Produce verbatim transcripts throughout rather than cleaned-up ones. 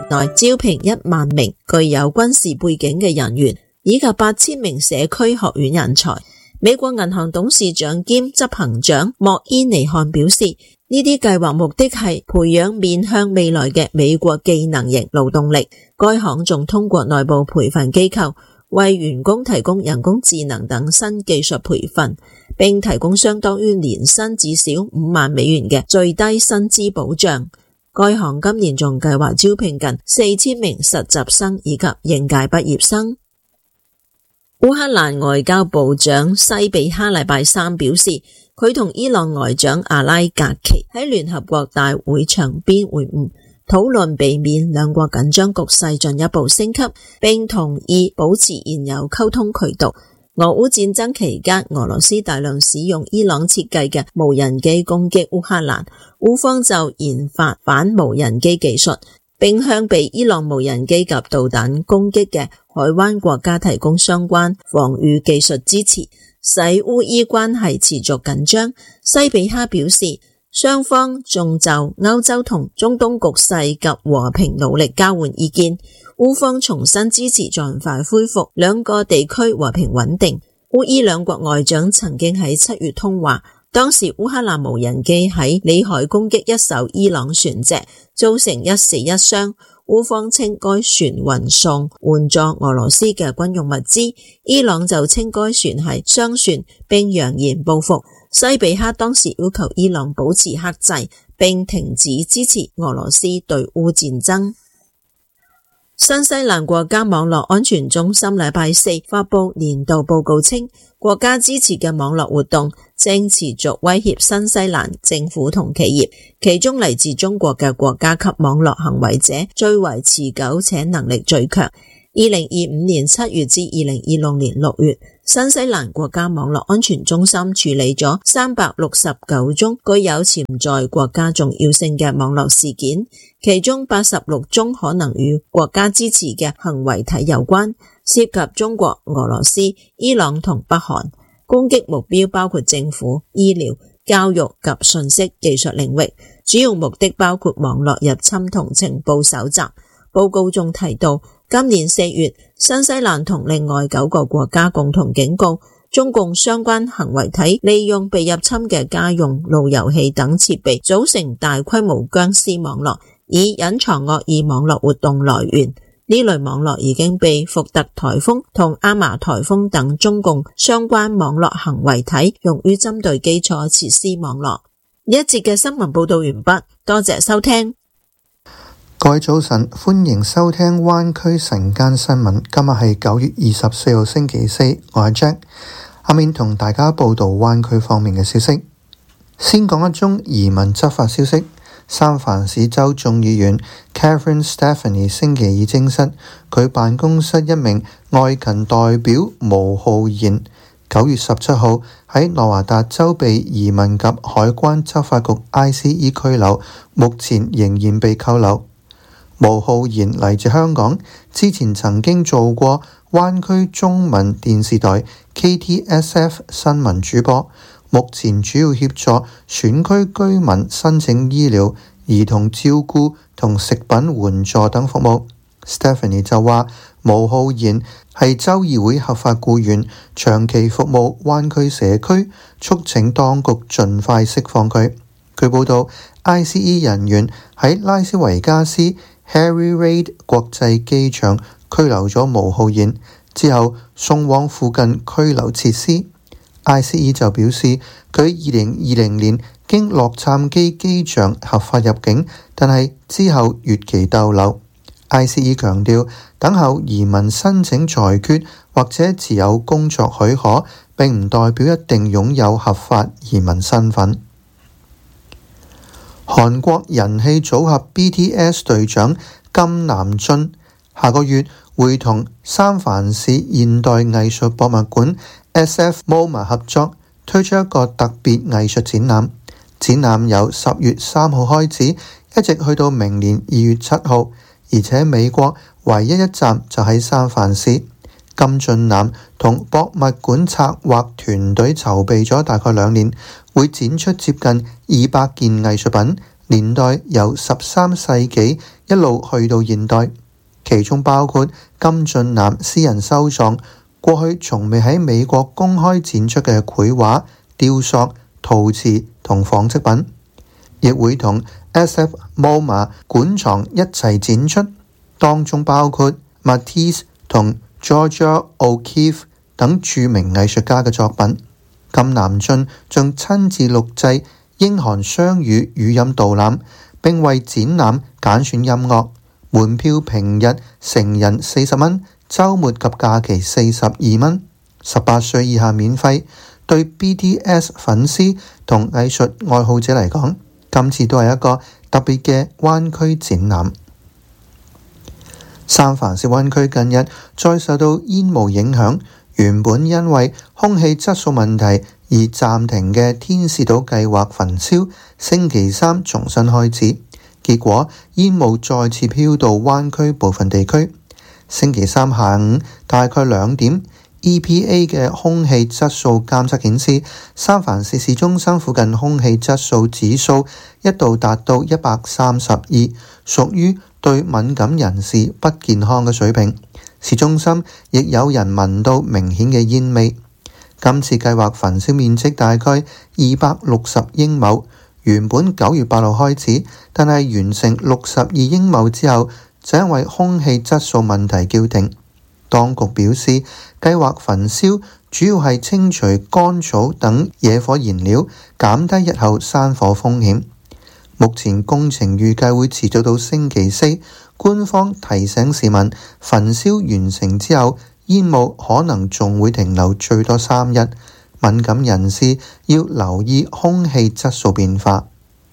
內招聘一萬名具有軍事背景嘅人員，以及八千名社區學院人才。美國銀行董事長兼執行長莫伊尼漢表示，呢啲計劃目的係培養面向未來嘅美國技能型勞動力。該行仲通過內部培訓機構為員工提供人工智能等新技術培訓，並提供相當於年薪至少五萬美元嘅最低薪資保障。該行今年仲計劃招聘近四千名實習生以及應屆畢業生。烏克蘭外交部長西比哈禮拜三表示，佢同伊朗外長阿拉格奇喺聯合國大會場邊會晤，討論避免兩國緊張局勢進一步升級，並同意保持現有溝通渠道。俄烏戰爭期間，俄羅斯大量使用伊朗設計嘅無人機攻擊烏克蘭，烏方就研發反無人機技術，並向被伊朗無人機及導彈攻擊嘅海灣國家提供相關防禦技術支持，使烏伊關係持續緊張。西比哈表示，雙方仲就歐洲同中東局勢及和平努力交換意見。烏方重新支持盡快恢復兩個地區和平穩定。烏伊兩國外長曾經喺七月通話，當時烏克蘭無人機喺裏海攻擊一艘伊朗船隻，造成一死一傷。烏方稱該船運送援助俄羅斯嘅軍用物資，伊朗就稱該船係商船，並揚言報復。西比哈當時要求伊朗保持克制，並停止支持俄羅斯對烏戰爭。新西蘭國家網絡安全中心禮拜四發佈年度報告稱，國家支持嘅網絡活動正持續威脅新西蘭政府同企業，其中嚟自中國嘅國家級網絡行為者最為持久且能力最強。二零二五年七月至二零二六年六月，新西蘭國家網絡安全中心處理咗三百六十九宗具有潛在國家重要性嘅網絡事件，其中八十六宗可能與國家支持嘅行為體有關，涉及中國、俄羅斯、伊朗同北韓。攻擊目標包括政府、醫療、教育及信息技術領域，主要目的包括網絡入侵同情報搜集。報告中提到，今年四月，新西蘭同另外九個國家共同警告，中共相關行為體利用被入侵嘅家用路由器等設備組成大規模僵屍網絡，以隱藏惡意網絡活動來源。呢類網絡已經被福特颱風同阿瑪颱風等中共相關網絡行為體用於針對基礎設施網絡。呢一節嘅新聞報道完畢，多謝收聽。 各位早晨，歡迎收聽灣區晨間新聞。今日係九月二十四號星期四，我係 Jack， 下面同大家報道灣區方面嘅消息。先講一宗移民執法消息。三藩市州眾議員 Catherine Stefani 星期二證實，佢辦公室一名外勤代表毛浩然九月十七號喺內華達州被移民及海關執法局 I C E 拘留，目前仍然被扣留。毛浩然嚟自香港，之前曾經做過灣區中文電視台 K T S F 新聞主播，目前主要協助選區居民申請醫療、兒童照顧同食品援助等服務。Stephanie 就話，毛浩然係州議會合法僱員，長期服務灣區社區，促請當局盡快釋放佢。據報道 I C E 人員喺拉斯維加斯 Harry Reid 國際機場拘留咗毛浩然，之後送往附近拘留設施。I C E 就表示，佢二零二零年經洛杉磯機場合法入境，但係之後越期逗留。I C E 強調，等候移民申請裁決或者持有工作許可，並唔代表一定擁有合法移民身份。韓國人氣組合 B T S 隊長金南俊下個月會同三藩市現代藝術博物館 S F MoMA 合作推出一個特別藝術展覽，展覽由十月三號開始，一直去到明年二月七號，而且美國唯一一站就喺三藩市。金俊男同博物館策劃團隊籌備咗大概兩年，會展出接近二百件藝術品， 年代由十三世紀一路去到現代，其中包括金俊男私人收藏過去從未喺美國公開展出嘅繪畫、雕塑、陶瓷同紡織品，亦會同 S F MoMA 館藏一齊展出，當中包括 Matisse 同 Georgia O'Keeffe 等著名藝術家嘅作品。金南俊仲親自錄製英韓雙語語音導覽，並為展覽揀選音樂。門票平日成人四十蚊，週末及假期四十二蚊，十八歲以下免費。對 B T S 粉絲同藝術愛好者嚟講，今次都係一個特別嘅灣區展覽。三藩市灣區近日再受到煙霧影響，原本因為空氣質素問題而暫停嘅天使島計劃焚燒，星期三重新開始，結果煙霧再次飄到灣區部分地區。星期三下午大概兩點，E P A 嘅空氣質素監測顯示，三藩市市中心附近空氣質素指數一度達到一百三十二，屬於對敏感人士不健康嘅水平。市中心亦有人聞到明顯嘅煙味。今次計劃焚燒面積大概二百六十英畝，原本九月八號開始，但係完成六十二英畝之後，就因為空氣質素問題叫停。當局表示，計劃焚燒主要係清除乾草等野火燃料，減低日後山火風險。目前工程預計會持續到星期四。官方提醒市民，焚燒完成之後，煙霧可能仲會停留最多三日，敏感人士要留意空氣質素變化。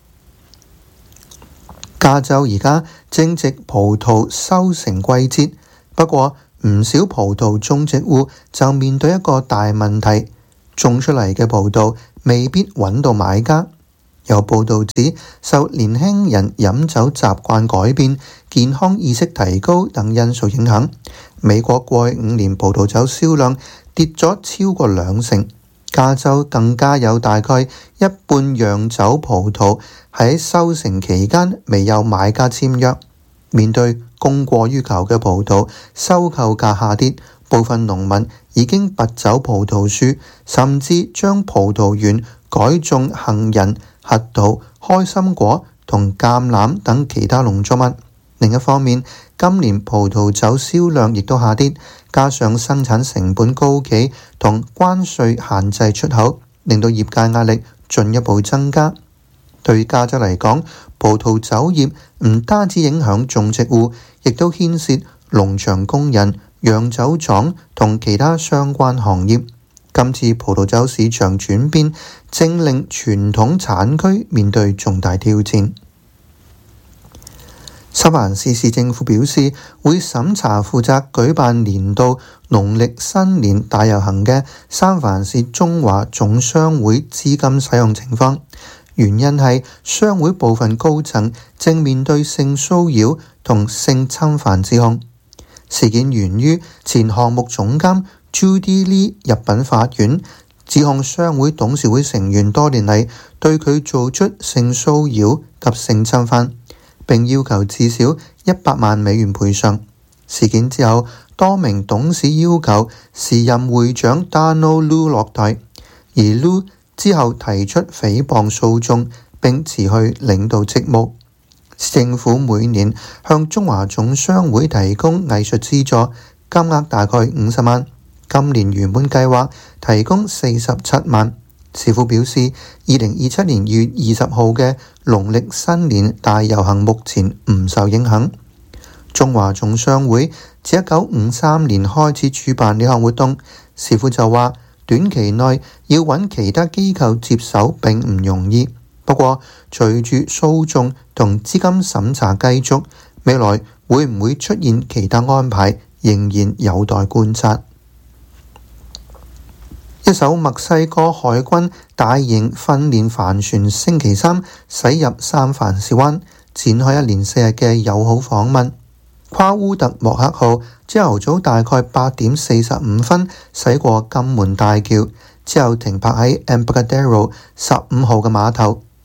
加州而家正值葡萄收成季節，不過唔少葡萄種植戶就面對一個大問題，種出嚟嘅葡萄未必揾到買家。有報道指，受年輕人飲酒習慣改變、健康意識提高等因素影響，美國過去五年葡萄酒銷量跌咗超過兩成。加州更加有大概一半釀酒葡萄喺收成期間未有買家簽約。面對供過於求嘅葡萄，收購價下跌，部分農民已經拔走葡萄樹，甚至將葡萄園改種杏仁、核桃、開心果同橄欖等其他農作物。另一方面，今年葡萄酒銷量亦都下跌，加上生產成本高企同關稅限制出口，令到業界壓力進一步增加。對加州嚟講，葡萄酒業唔單止影響種植戶，亦都牽涉農場工人、釀酒廠同其他相關行業。今次葡萄酒市場轉變，正令傳統產區面對重大挑戰。三藩市市政府表示，會審查負責舉辦年度農曆新年大遊行嘅三藩市中華總商會資金使用情況，原因係商會部分高層正面對性騷擾同性侵犯指控。事件源於前項目總監Judy Lee 入稟法院，指控商會董事會成員多年嚟對佢做出性騷擾及性侵犯，並要求至少一百萬美元賠償。事件之後，多名董事要求時任會長 Donald Lu 落台，而 Lu 之後提出誹謗訴訟，並辭去領導職務。政府每年向中華總商會提供藝術資助，金額大概五十萬。今年原本計劃提供四十七萬。市府表示，二零二七年二月二十號嘅農曆新年大遊行目前唔受影響。中華總商會自一九五三年開始主辦呢項活動，市府就話短期內要揾其他機構接手並唔容易。不過，隨住訴訟同資金審查繼續，未來會唔會出現其他安排，仍然有待觀察。一艘墨西哥海軍大型訓練帆船星期三駛入三藩市灣，展開一連四日嘅友好訪問。夸烏特莫克號朝頭早大概八點四十五分駛過金門大橋，之後停泊喺 Embarcadero 十五號嘅碼頭。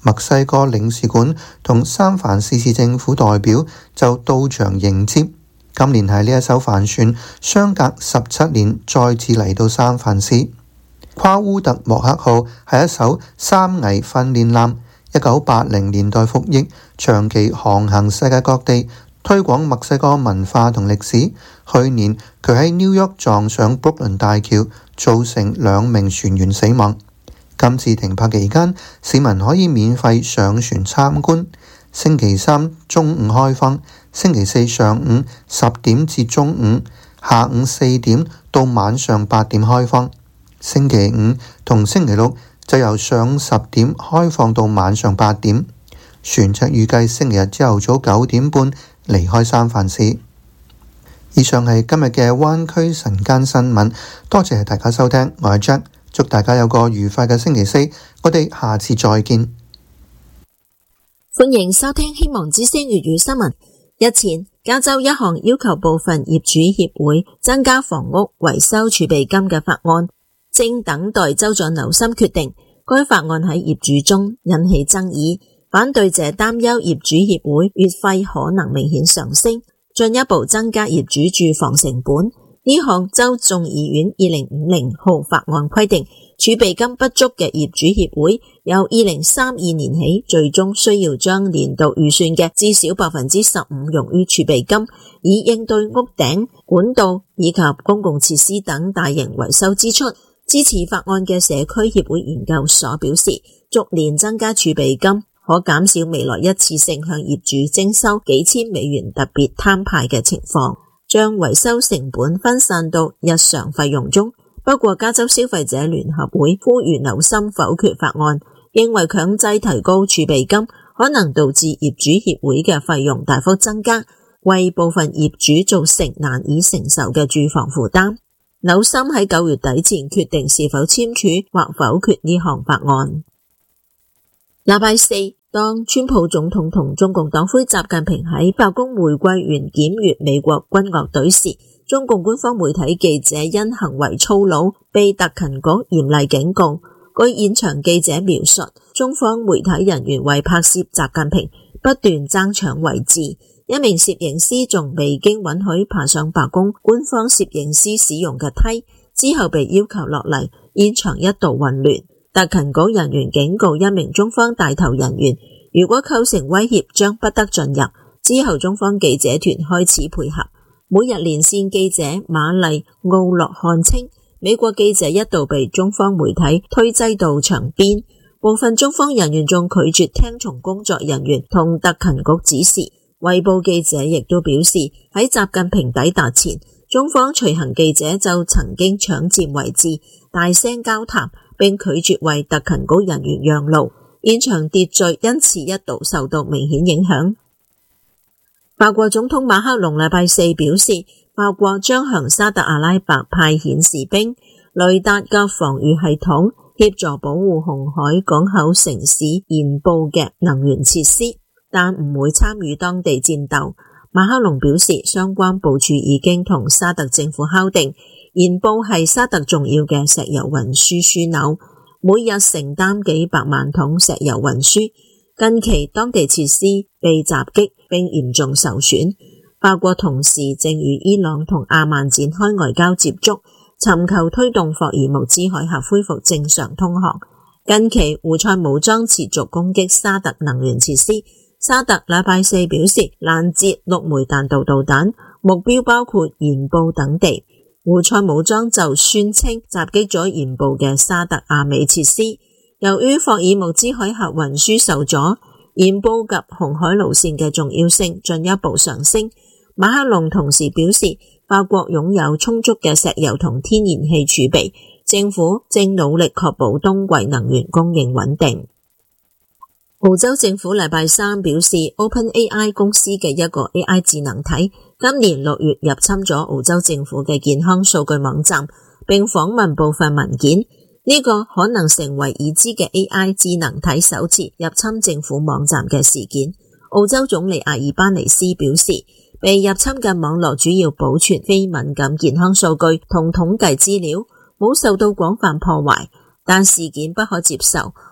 墨西哥領事館同三藩市市政府代表就到場迎接。今年係呢一艘帆船相隔十七年再次嚟到三藩市。夸烏特莫克號係一艘三桅訓練艦，一九八零年代服役，長期航行世界各地，推廣墨西哥文化同歷史。去年佢喺紐約撞上布魯克林大橋，造成兩名船員死亡。今次停泊期間，市民可以免費上船參觀。星期三中午開放，星期四上午十點至中午，下午四點到晚上八點開放。星期五同星期六就由上午十點開放到晚上八點。船隻預計星期日朝頭早九點半離開三藩市。以上係今日嘅灣區晨間新聞，多謝大家收聽，我係 Jack， 祝大家有個愉快嘅星期四，我哋下次再見。 歡迎收聽希望之聲粵語新聞。日前，加州一項要求部分業主協會增加房屋維修儲備金嘅法案，正等待州長紐森決定。該法案喺業主中引起爭議，反對者擔憂業主協會月費可能明顯上升，進一步增加業主住房成本。呢項州眾議院二零五零號法案規定，儲備金不足嘅業主協會由二零三二年起，最終需要將年度預算嘅至少百分之十五用於儲備金，以應對屋頂、管道以及公共設施等大型維修支出。支持法案嘅社區協會研究所表示，逐年增加儲備金可減少未來一次性向業主徵收幾千美元特別攤派嘅情況，將維修成本分散到日常費用中。不過加州消費者聯合會呼籲紐森否決法案，認為強制提高儲備金可能導致業主協會嘅費用大幅增加，為部分業主造成難以承受嘅住房負擔。紐森喺九月底前決定是否簽署或否決呢項法案。禮拜四，當川普總統同中共黨魁習近平喺白宮玫瑰園檢閱美國軍樂隊時，中共官方媒體記者因行為粗魯被特勤局嚴厲警告。據現場記者描述，中方媒體人員為拍攝習近平不斷爭搶位置，一名攝影師仲未經允許爬上白宮官方攝影師使用嘅梯，之後被要求落嚟，現場一度混亂。特勤局人員警告一名中方帶頭人員，如果構成威脅將不得進入。之後中方記者團開始配合。每日連線記者瑪麗奧洛漢稱，美國記者一度被中方媒體推擠到牆邊，部分中方人員仲拒絕聽從工作人員同特勤局指示。衛報記者亦都表示，喺習近平抵達前，中方隨行記者就曾經搶佔位置，大聲交談，並拒絕為特勤局人員讓路，現場秩序因此一度受到明顯影響。法國總統馬克龍禮拜四表示，法國將向沙特阿拉伯派遣士兵、雷達嘅防禦系統，協助保護紅海港口城市鹽布嘅能源設施，但唔會參與當地戰鬥。馬克龍表示，相關部署已經同沙特政府敲定，鹽布係沙特重要嘅石油運輸樞紐，每日承擔幾百萬桶石油運輸。近期當地設施被襲擊並嚴重受損，法國同時正與伊朗同阿曼展開外交接觸，尋求推動霍爾木茲海峽恢復正常通航。近期胡塞武裝持續攻擊沙特能源設施，沙特禮拜四表示攔截六枚彈道導彈，目標包括鹽布等地。胡塞武裝就宣稱襲擊咗鹽布嘅沙特阿美設施。由於霍爾木茲海峽運輸受阻，鹽布及紅海路線嘅重要性進一步上升。馬克龍同時表示，法國擁有充足嘅石油同天然氣儲備，政府正努力確保冬季能源供應穩定。澳洲政府禮拜三表示 ，OpenAI 公司嘅一個 A I 智能體今年六月入侵咗澳洲政府嘅健康數據網站，並訪問部分文件。呢個可能成為已知嘅 A I 智能體首次入侵政府網站嘅事件。澳洲總理阿爾巴尼斯表示，被入侵嘅網絡主要保存非敏感健康數據同統計資料，冇受到廣泛破壞，但事件不可接受。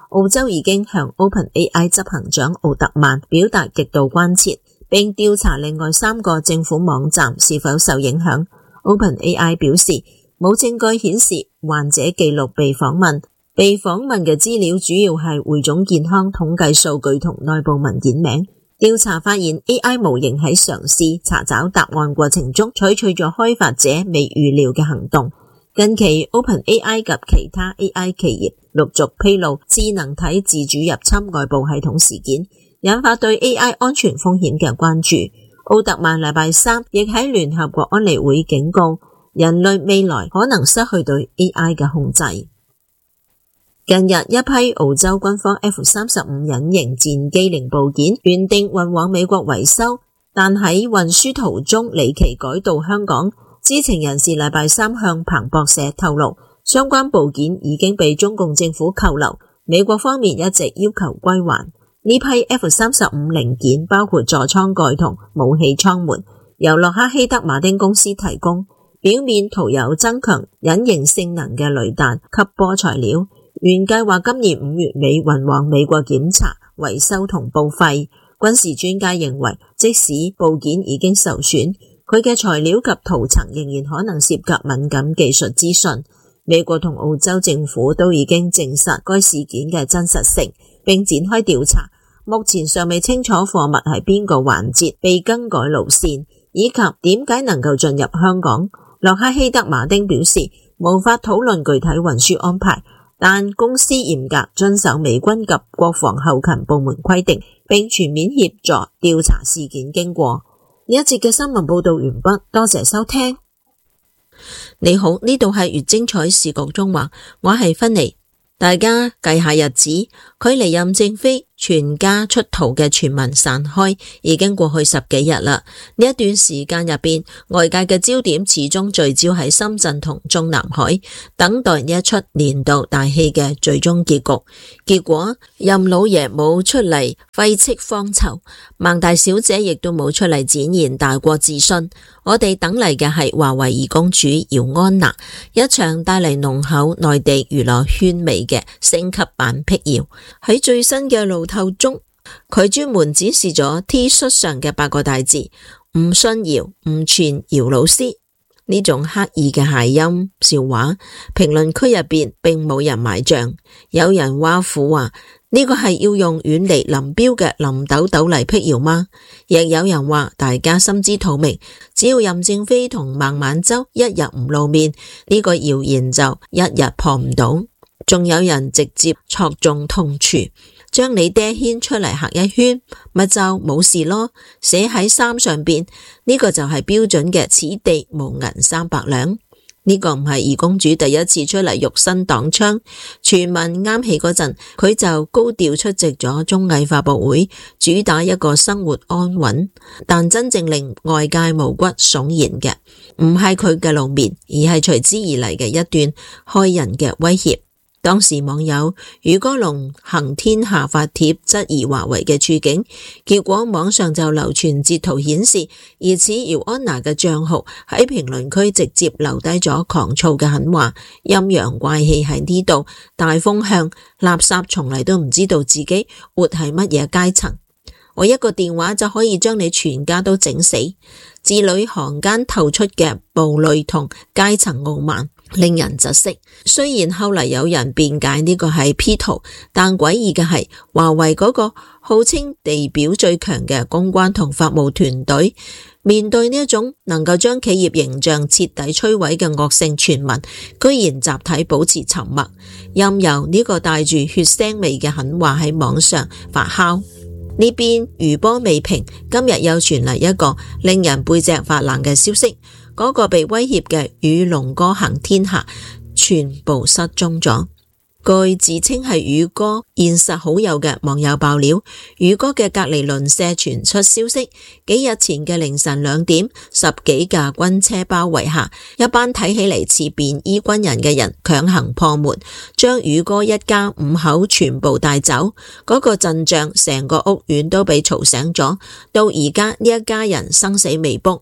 澳洲已經向 OpenAI 執行長奧特曼表達極度關切，並調查另外三個政府網站是否受影響。OpenAI 表示，冇證據顯示患者記錄被訪問，被訪問嘅資料主要係匯總健康統計數據同內部文件名。調查發現 A I 模型喺嘗試查找答案過程中採取咗開發者未預料嘅行動。近期 OpenAI 及其他 A I 企業陸續披露智能體自主入侵外部系統事件，引發對 A I 安全風險嘅關注。奧特曼禮拜三亦喺聯合國安理會警告，人類未來可能失去對 A I 嘅控制。近日，一批澳洲軍方 F 三十五隱形戰機零部件原定運往美國維修，但喺運輸途中離奇改道香港。知情人士禮拜三向彭博社透露，相關部件已經被中共政府扣留，美國方面一直要求歸還。呢批 F 三十五零件包括座艙蓋同武器艙門，由洛克希德馬丁公司提供，表面塗有增強隱形性能嘅雷彈吸波材料。原計劃今年五月尾運往美國檢查、維修同報廢。軍事專家認為，即使部件已經受損，佢嘅材料及塗層仍然可能涉及敏感技術資訊。美國同澳洲政府都已經證實該事件嘅真實性，並展開調查。目前尚未清楚貨物喺邊個環節被更改路線，以及點解能夠進入香港。洛克希德馬丁表示，無法討論具體運輸安排，但公司嚴格遵守美軍及國防後勤部門規定，並全面協助調查事件經過。呢一節嘅新聞報道完畢，多謝收聽。你好，呢度係粵精彩視覺中華，我係芬妮。大家計下日子，距離任正非全家出逃嘅傳聞散開已經過去十幾日啦。呢一段時間入邊，外界嘅焦點始終聚焦喺深圳同中南海，等待呢一出年度大戲嘅最終結局。結果任老爺冇出嚟揮斥方遒，孟大小姐亦都冇出嚟展現大國自信。我哋等嚟嘅係華為二公主姚安娜，一場帶嚟濃厚內地娛樂圈味嘅升級版辟謠。喺最新嘅路透中，佢專門展示咗 T 恤上嘅八個大字：唔信姚，唔傳姚老師。呢種刻意嘅諧音笑話，評論區入邊並冇人買賬。有人挖苦話呢個係要用遠離林彪嘅林豆豆嚟辟謠嗎？亦有人話大家心知肚明，只要任正非同孟晚舟一日唔露面，呢個謠言就一日破唔到。仲有人直接戳中痛處，將你爹牽出嚟行一圈，咪就冇事咯。寫喺衫上邊，呢個就係標準嘅此地無銀三百兩。呢個唔係二公主第一次出嚟肉身擋槍，傳聞啱起嗰陣，佢就高調出席咗綜藝發佈會，主打一個生活安穩。但真正令外界毛骨悚然嘅，唔係佢嘅露面，而係隨之而嚟嘅一段駭人嘅威脅。當時網友宇哥龍行天下發帖質疑華為嘅處境，結果網上就流傳截圖顯示，疑似姚安娜嘅賬號喺評論區直接留低咗狂躁嘅狠話，陰陽怪氣喺呢度，大風向，垃圾從嚟都唔知道自己活喺乜嘢階層，我一個電話就可以將你全家都整死。字裏行間透出嘅暴戾同階層傲慢，令人窒息。雖然後嚟有人辯解呢個係 P 圖，但詭異嘅係華為嗰個號稱地表最強嘅公關同法務團隊，面對呢一種能夠將企業形象徹底摧毀嘅惡性傳聞，居然集體保持沉默，任由呢個帶住血腥味嘅狠話喺網上發酵。呢邊餘波未平，今日又傳嚟一個令人背脊發冷嘅消息，嗰、那個被威脅嘅與龍哥行天下全部失蹤咗。據自稱係宇哥現實好友嘅網友爆料，宇哥嘅隔離鄰舍傳出消息，幾日前嘅凌晨兩點，十幾架軍車包圍下，一班睇起嚟似便衣軍人嘅人強行破門，將宇哥一家五口全部帶走。嗰、那個陣仗，成個屋苑都被嘈醒咗，到而家呢一家人生死未卜。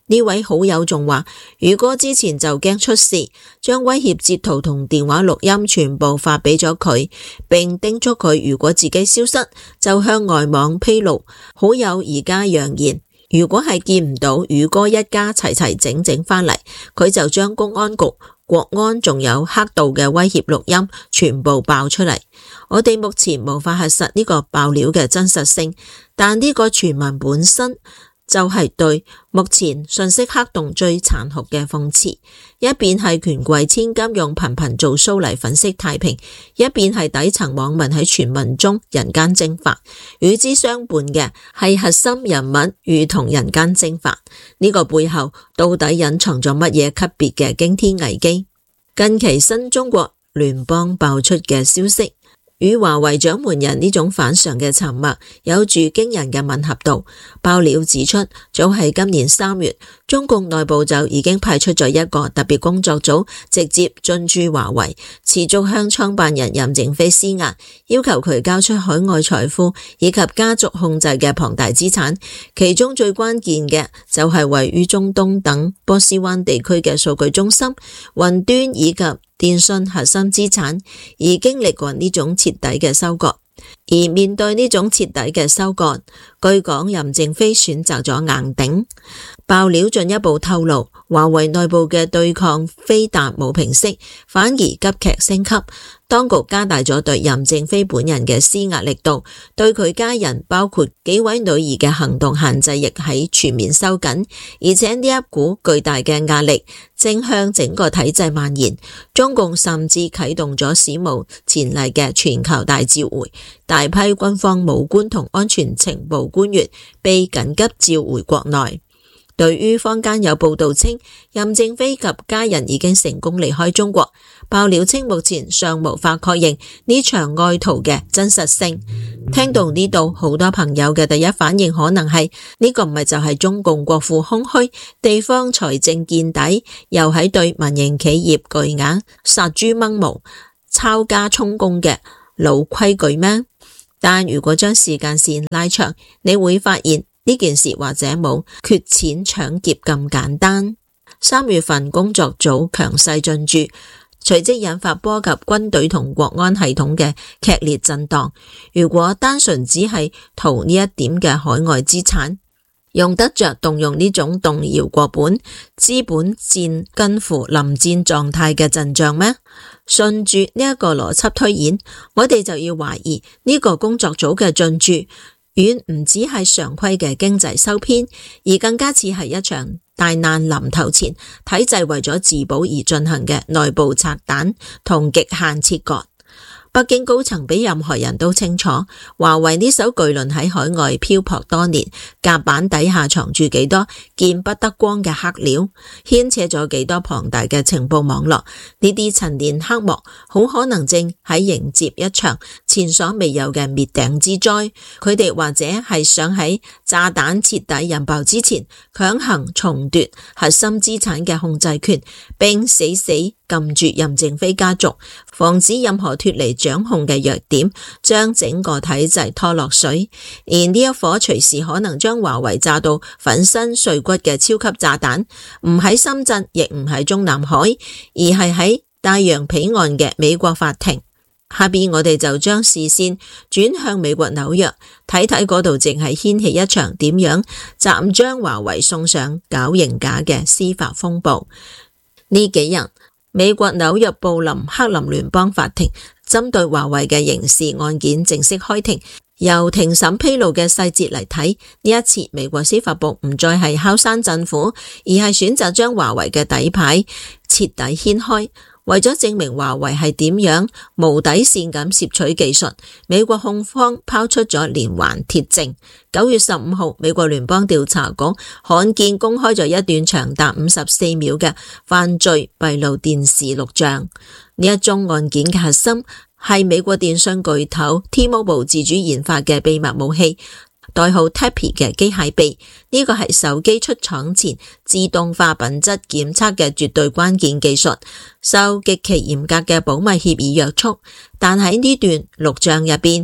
呢位好友仲話，如果之前就驚出事，將威脅截圖同電話錄音全部發俾咗佢，並叮囑佢如果自己消失就向外網披露。好友而家揚言，如果係見唔到宇哥一家齊齊整整返嚟，佢就將公安局、國安仲有黑道嘅威脅錄音全部爆出嚟。我哋目前無法核實呢個爆料嘅真實性，但呢個傳聞本身就係對目前信息黑洞最殘酷嘅諷刺。一邊係權貴千金用頻頻做 show 嚟粉飾太平，一邊係底層網民喺傳聞中人間蒸發。與之相伴嘅係核心人物如同人間蒸發。呢個背後到底隱藏咗乜嘢級別嘅驚天危機？近期新中國聯邦爆出嘅消息，與華為掌門人呢種反常嘅沉默有住驚人嘅吻合度。爆料指出，早喺今年三月，中共內部就已經派出咗一個特別工作組，直接進駐華為，持續向創辦人任正非施壓，要求佢交出海外財富以及家族控制嘅龐大資產。其中最關鍵嘅就係位於中東等波斯灣地區嘅數據中心、雲端以及電信核心資產，而經歷過呢種徹底嘅收割。而面對呢種徹底嘅收割，據講任正非選擇咗硬頂。爆料進一步透露，華為內部嘅對抗非但冇平息，反而急劇升級。當局加大咗對任正非本人嘅施壓力度，對佢家人包括幾位女兒嘅行動限制亦喺全面收緊，而且呢一股巨大嘅壓力正向整個體制蔓延。中共甚至啟動咗史無前例嘅全球大召回，大批軍方武官同安全情報官員被緊急召回國內。對於坊間有報道稱任正非及家人已經成功離開中國，爆料稱目前尚無法確認呢場外逃嘅真實性。聽到呢度，好多朋友嘅第一反應可能係呢個唔係就係中共國庫空虛、地方財政見底，又喺對民營企業巨額殺豬掹毛、抄家充公嘅老規矩咩？但如果將時間線拉長，你會發現呢件事或者冇缺錢搶劫咁簡單。三月份工作組強勢進駐，隨即引發波及軍隊同國安系統嘅劇烈震盪。如果單純只係圖呢一點嘅海外資產，用得着動用呢種動搖國本、資本戰近乎臨戰狀態嘅陣仗咩？順住呢一個邏輯推演，我哋就要懷疑呢個工作組嘅進駐遠唔只係常規嘅經濟收編，而更加似係一場大難臨頭前體制為咗自保而進行嘅內部拆彈同極限切割。北京高層比任何人都清楚，華為呢艘巨輪喺海外漂泊多年，甲板底下藏住幾多見不得光嘅黑料，牽扯咗幾多龐大嘅情報網絡。呢啲陳年黑幕好可能正喺迎接一場前所未有嘅滅頂之災。佢哋或者係想喺炸彈徹底引爆之前，強行重奪核心資產嘅控制權，並死死撳住任正非家族，防止任何脫離掌控嘅弱點，將整個體制拖落水。而呢一顆隨時可能將華為炸到粉身碎骨嘅超級炸彈，唔喺深圳，亦唔喺中南海，而係喺大洋彼岸嘅美國法庭。下邊我哋就將視線轉向美國紐約，睇睇嗰度淨係掀起一場點樣暫將華為送上絞刑架嘅司法風暴。呢幾日，美國紐約布林克林聯邦法庭針對華為嘅刑事案件正式開庭。由庭審披露嘅細節嚟睇，呢一次美國司法部唔再係敲山震虎，而係選擇將華為嘅底牌徹底掀開。為咗證明華為係點樣無底線咁攝取技術，美國控方拋出咗連環鐵證。九月十五號，美國聯邦調查局罕見公開咗一段長達五十四秒嘅犯罪閉路電視錄像。呢一宗案件嘅核心係美國電信巨頭 T-Mobile 自主研發嘅秘密武器，代號 Tappy 嘅機械臂。呢個係手機出廠前自動化品質檢測嘅絕對關鍵技術，受極其嚴格嘅保密協議約束。但喺呢段錄像入邊，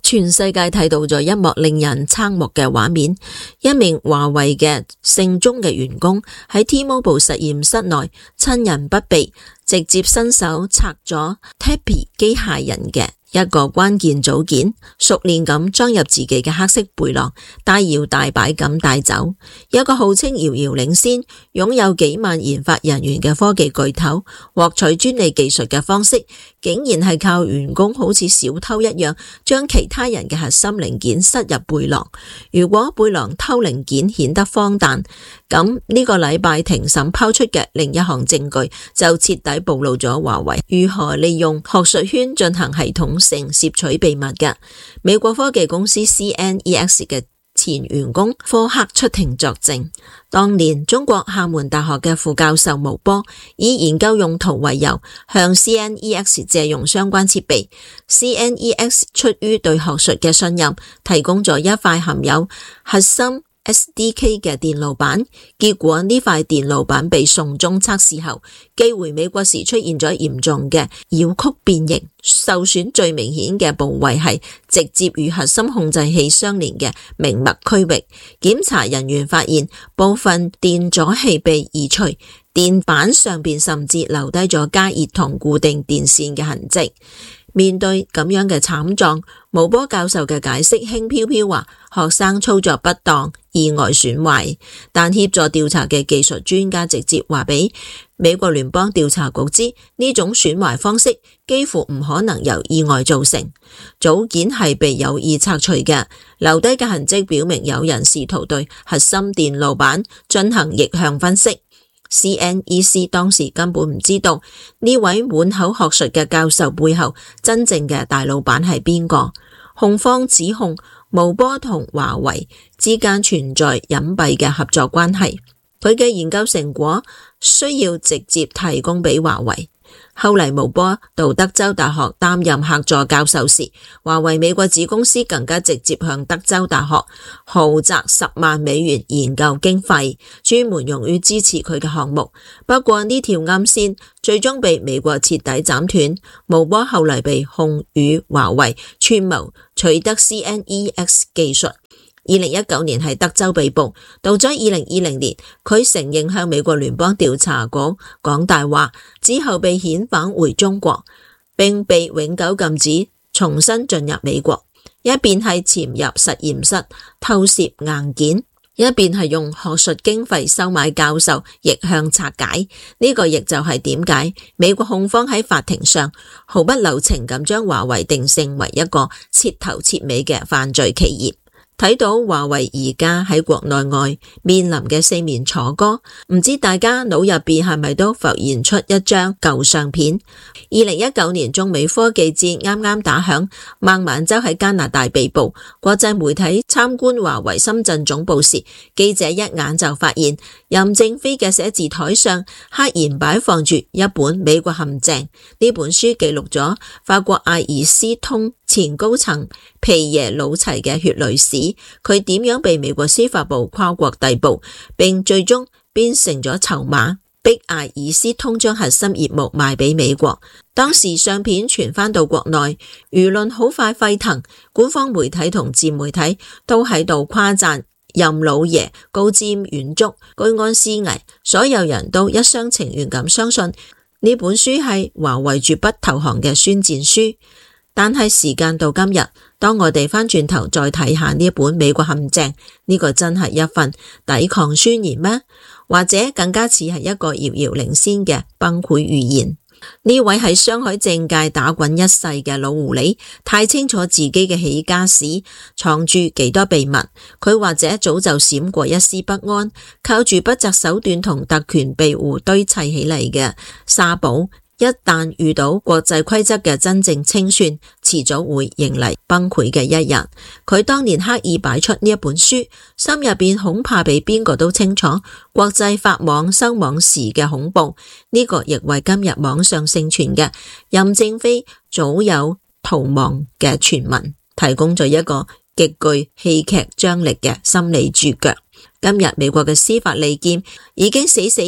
全世界睇到咗一幕令人瞠目嘅畫面，一名華為嘅姓鍾嘅員工喺 T-Mobile 實驗室內趁人不備，直接伸手拆咗 Tappy 機械人嘅一個關鍵組件，熟練咁裝入自己嘅黑色背囊，大搖大擺咁帶走。一個號稱遙遙領先、擁有幾萬研發人員嘅科技巨頭，獲取專利技術嘅方式，竟然係靠員工好似小偷一樣，將其他人嘅核心零件塞入背囊。如果背囊偷零件顯得荒誕，咁呢個禮拜庭審拋出嘅另一項證據就徹底暴露咗華為如何利用學術圈進行系統性竊取秘密嘅。美國科技公司 C N E X 嘅前員工科克出庭作證，當年中國廈門大學嘅副教授毛波以研究用途為由向 C N E X 借用相關設備， C N E X 出於對學術嘅信任，提供咗一塊含有核心S D K 嘅電路板，結果呢塊電路板被送中測試後，寄回美國時出現咗嚴重嘅繞曲變形，受損最明顯嘅部位係直接與核心控制器相連嘅明脈區域。檢查人員發現部分電阻器被移除，電板上邊甚至留低咗加熱同固定電線嘅痕跡。面對咁樣嘅慘狀，毛波教授嘅解釋輕飄飄話學生操作不當，意外損壞，但協助調查嘅技術專家直接話俾美國聯邦調查局知，呢種損壞方式幾乎唔可能由意外造成，組件係被有意拆除嘅，留低嘅痕跡表明有人試圖對核心電路板進行逆向分析。C N E C 當時根本唔知道呢位滿口學術嘅教授背後真正嘅大老闆係邊個。控方指控毛波同華為之間存在隱蔽嘅合作關係，佢嘅研究成果需要直接提供俾華為。後嚟毛波到德州大學擔任客座教授時，華為美國子公司更加直接向德州大學豪擲十萬美元研究經費，專門用於支持佢嘅項目。不過呢條暗線最終被美國徹底斬斷，毛波後嚟被控與華為串謀取得 C N E X 技術。二零一九年喺德州被捕，到咗二零二零年，佢承認向美國聯邦調查局講大話，之後被遣返回中國，並被永久禁止重新進入美國。一邊係潛入實驗室偷竊硬件，一邊係用學術經費收買教授逆向拆解。呢個亦就係點解美國控方喺法庭上毫不留情咁將華為定性為一個徹頭徹尾嘅犯罪企業。睇到華為而家喺國內外面臨嘅四面楚歌，唔知大家腦入邊係咪都浮現出一張舊相片？二零一九年中美科技戰啱啱打響，孟晚舟喺加拿大被捕。國際媒體參觀華為深圳總部時，記者一眼就發現任正非嘅寫字台上赫然擺放住一本《美國陷阱》。呢本書記錄咗法國艾爾斯通前高層皮耶魯齊嘅血淚史，佢點樣被美國司法部跨國逮捕，並最終變成咗籌碼，逼艾爾斯通將核心業務賣俾美國。當時相片傳翻到國內，輿論好快沸騰，官方媒體同自媒體都喺度誇讚任老爺高瞻遠矚、居安思危，所有人都一廂情願咁相信呢本書係華為絕不投降嘅宣戰書。但係時間到今日，當我哋翻轉頭再睇下呢本《美國陷阱》，呢個真係一份抵抗宣言咩？或者更加似係一個遙遙領先嘅崩潰預言？呢位喺商海政界打滾一世嘅老狐狸，太清楚自己嘅起家史，藏住幾多秘密。佢或者早就閃過一絲不安，靠住不擇手段同特權庇護堆砌起嚟嘅沙堡。一旦遇到國際規則嘅真正清算，遲早會迎嚟崩潰嘅一日。佢當年刻意擺出呢一本書，心入邊恐怕比邊個都清楚國際法網收網時嘅恐怖。呢、這個亦為今日網上盛傳嘅任正非早有逃亡嘅傳聞提供咗一個極具戲劇張力嘅心理注腳。今日美國嘅司法利劍已經死死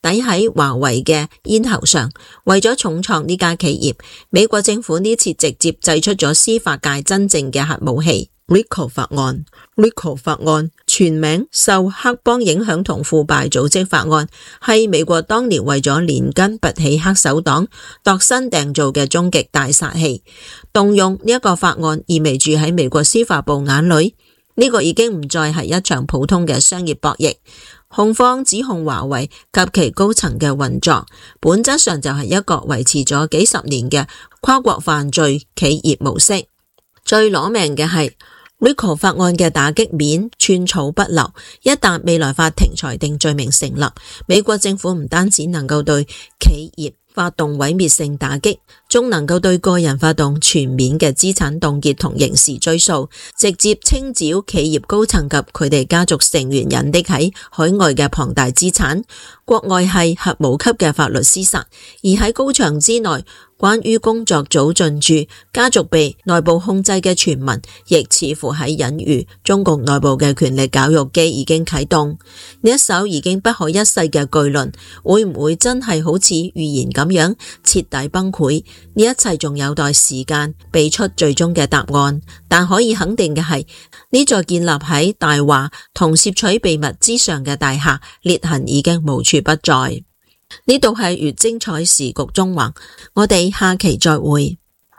抵喺華為嘅咽喉上。為咗重創呢家企業，美國政府呢次直接祭出咗司法界真正嘅核武器 RICO 法案。RICO 法案全名受黑幫影響同腐敗組織法案，係美國當年為咗連根拔起黑手黨度身訂造嘅終極大殺器。動用呢一個法案意味住喺美國司法部眼裏，呢個已經唔再係一場普通嘅商業博弈。控方指控華為及其高層嘅運作，本質上就係一個維持咗幾十年嘅跨國犯罪企業模式。最攞命嘅係RICO 法案嘅打擊面寸草不留，一旦未來法庭裁定罪名成立，美國政府唔單止能夠對企業發動毀滅性打擊，仲能夠對個人發動全面嘅資產凍結同刑事追訴，直接清剿企業高層及佢哋家族成員隱匿喺海外嘅龐大資產。國外係核武級嘅法律廝殺，而喺高牆之內，關於工作組進駐、家族被內部控制嘅傳聞，亦似乎喺隱喻中共內部嘅權力絞肉機已經啟動。呢一艘已經不可一世嘅巨輪，會唔會真係好似預言咁樣徹底崩潰？呢一切仲有待時間俾出最終嘅答案。但可以肯定嘅係，呢座建立喺大話同竊取秘密之上嘅大廈，裂痕已經無處不在。呢度係越精彩時局中橫，我哋下期再會。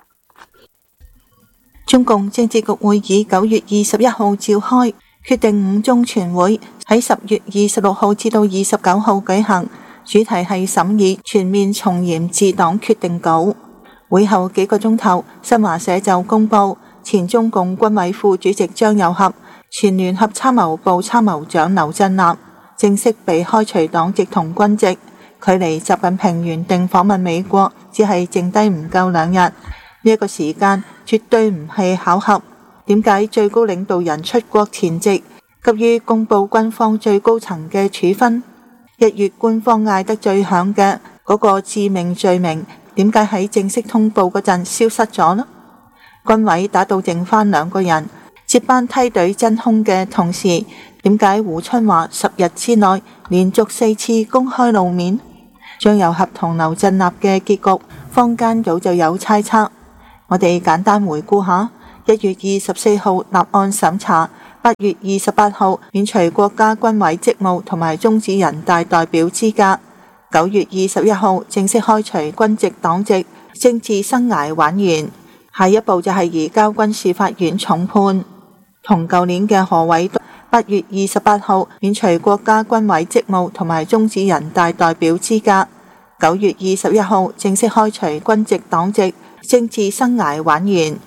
中共政治局會議九月二十一號召開，決定五中全會喺十月二十六號至到二十九號舉行，主題係審議全面從嚴治黨決定稿。會後幾個鐘頭，新華社就公布前中共軍委副主席張又俠、前聯合參謀部參謀長劉振立正式被開除黨籍同軍籍。距離習近平原定訪問美國只係剩低唔夠兩日，呢一個時間絕對唔係巧合。點解最高領導人出國前夕急於公布軍方最高層嘅處分？一月官方嗌得最響嘅嗰個致命罪名，點解喺正式通報嗰陣消失咗呢？軍委打到剩翻兩個人，接班梯隊真空嘅同時，點解胡春華十日之內連續四次公開露面？張又俠同劉振立嘅結局，坊間早就有猜測。我哋簡單回顧下：一月二十四號立案審查，八月二十八號免除國家軍委職務同埋終止人大代表資格，九月二十一號正式開除軍籍黨籍，政治生涯玩完。下一步就係移交軍事法院重判。同舊年嘅何偉東，八月二十八號免除國家軍委職務同埋終止人大代表資格，九月二十一號正式開除軍籍黨籍，政治生涯玩完。